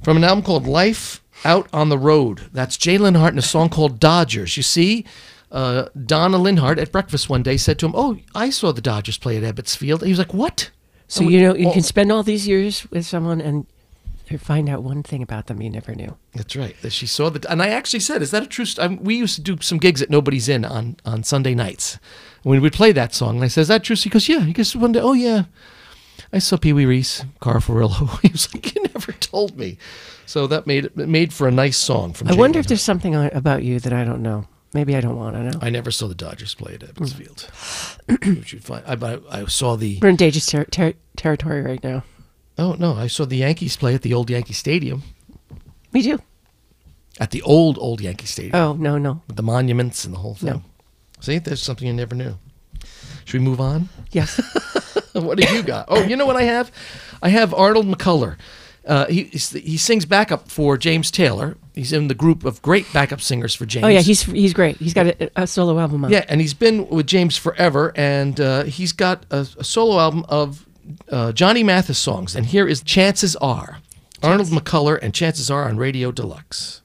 from an album called Life Out on the Road. That's Jay Linhart and a song called Dodgers. You see, Donna Linhart at breakfast one day said to him, "Oh, I saw the Dodgers play at Ebbets Field." And he was like, "What?" So, you can spend all these years with someone and find out one thing about them you never knew. That's right. That she saw the, and I actually said, "Is that a true?" We used to do some gigs at Nobody's Inn on Sunday nights. When we'd play that song, and I said, "Is that true?" He goes, "Yeah." He goes one day, "Oh yeah, I saw Pee Wee Reese, Carl Ferrillo." He was like, "You never told me." So that made for a nice song from. I wonder if there's something about you that I don't know. Maybe I don't want to know. I never saw the Dodgers play at Ebbets Field. Which you'd find. I saw the. We're in dangerous territory right now. Oh no! I saw the Yankees play at the old Yankee Stadium. Me too. At the old Yankee Stadium. Oh no! With the monuments and the whole thing. No. See, there's something you never knew. Should we move on? Yes. What do you got? Oh, you know what I have? I have Arnold McCuller. He sings backup for James Taylor. He's in the group of great backup singers for James. Oh yeah, he's great. He's got a solo album out. Yeah, and he's been with James forever, and he's got a solo album of Johnny Mathis songs. And here is Chances Are. Arnold McCuller and Chances Are on Radio Deluxe.